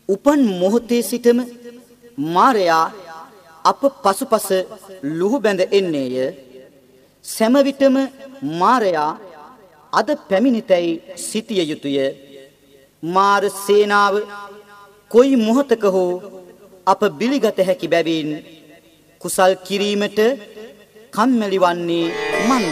උපන් මොහොතේ සිටම මාරයා අප පසුපස ලුහු බැඳ එන්නේය. සෑම විටම මාරයා අද පැමිණිතැයි සිටිය යුතුය. මාර සේනාව කොයි මොහොතක හෝ අප බිලිගත හැකි බැවින් කුසල් කිරීමට කම්මැලි වන්නේ මන්ද?